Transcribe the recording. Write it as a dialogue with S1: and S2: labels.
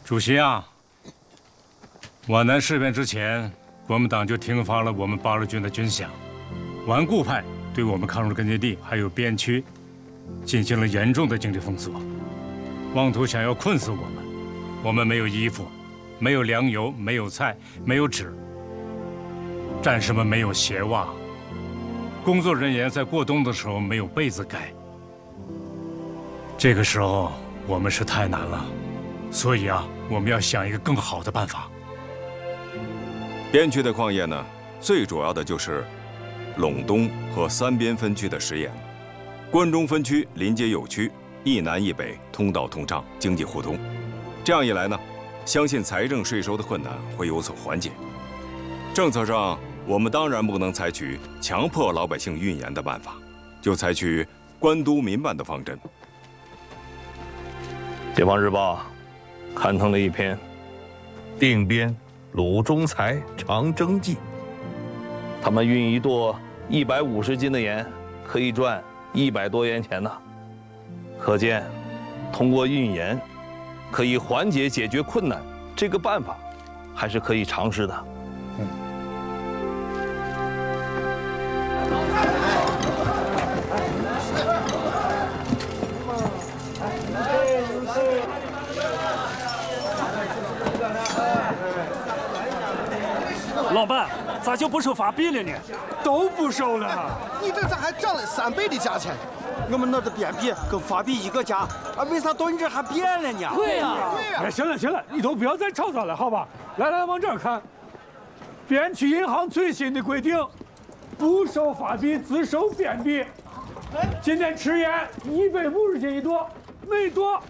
S1: 主席啊，皖南事变之前，国民党就停发了我们八路军的军饷，顽固派对我们抗日根据地还有边区进行了严重的经济封锁，妄图想要困死我们。我们没有衣服，没有粮油，没有菜，没有纸，战士们没有鞋袜，工作人员在过冬的时候没有被子盖。这个时候我们是太难了，所以啊，我们要想一个更好的办法。
S2: 边区的矿业呢，最主要的就是陇东和三边分区的食盐。关中分区临接友区，一南一北，通道通畅，经济互通。这样一来呢，相信财政税收的困难会有所缓解。政策上，我们当然不能采取强迫老百姓运盐的办法，就采取官督民办的方针。
S3: 解放日报刊登了一篇《定边鲁中才长征记》，他们运一垛150斤的盐，可以赚100多元钱呢。可见，通过运盐可以缓解解决困难，这个办法还是可以尝试的。
S4: 老板，咋就不收法币了呢？
S5: 都不收了。
S6: 你这咋还涨了3倍的价钱？我们那的边币跟法币一个价，啊，为啥到你这还变了呢？
S5: 对呀，
S6: 对呀。
S5: 哎，行了行了，你都不要再吵吵了，好吧？来来，往这儿看，边区银行最新的规定，不收法币，只收边币。今天吃盐150斤一垛，每垛